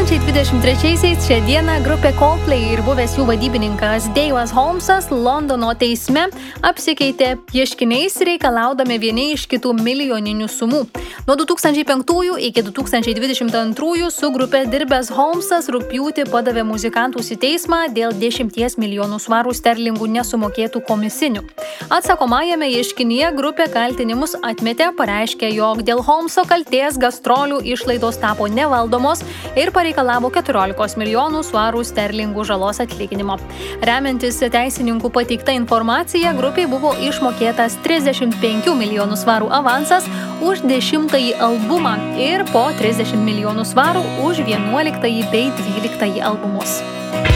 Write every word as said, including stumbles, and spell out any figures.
tūkstančiai dvidešimt trečiaisiais šią dieną grupė Coldplay ir buvęs jų vadybininkas Dave'as Holmesas Londono teisme apsikeitė ieškiniais reikalaudami vieni iš kitų milijoninių sumų. Nuo du tūkstančiai penktųjų iki du tūkstančiai dvidešimt antrųjų su grupė dirbęs Holmesas rugpjūtį padavė muzikantus į teismą dėl dešimties milijonų svarų sterlingų nesumokėtų komisinių. Atsakomajame ieškinyje grupė kaltinimus atmetė, pareiškė, jog dėl Holmeso kaltės gastrolių išlaidos tapo nevaldomos ir pareikalavo keturiolikos milijonų svarų sterlingų žalos atlyginimo. Remiantis teisininkų pateikta informacija, grupiai buvo išmokėtas trisdešimt penkių milijonų svarų avansas už dešimtąjį albumą ir po trisdešimt milijonų svarų už vienuoliktąjį bei dvyliktąjį albumus.